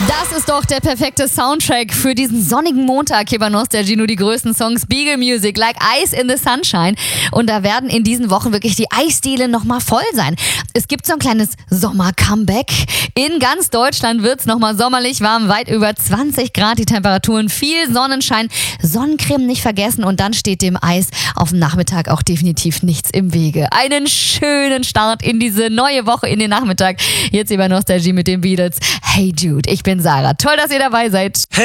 Das ist doch der perfekte Soundtrack für diesen sonnigen Montag hier bei Nostalgie. Nur die größten Songs, Beagle Music, Like Ice in the Sunshine. Und da werden in diesen Wochen wirklich die Eisdielen nochmal voll sein. Es gibt so ein kleines Sommer-Comeback. In ganz Deutschland wird es nochmal sommerlich warm, weit über 20 Grad die Temperaturen, viel Sonnenschein, Sonnencreme nicht vergessen und dann steht dem Eis auf dem Nachmittag auch definitiv nichts im Wege. Einen schönen Start in diese neue Woche, in den Nachmittag. Jetzt hier bei Nostalgie mit den Beatles. Hey Jude, ich bin Sarah. Toll, dass ihr dabei seid.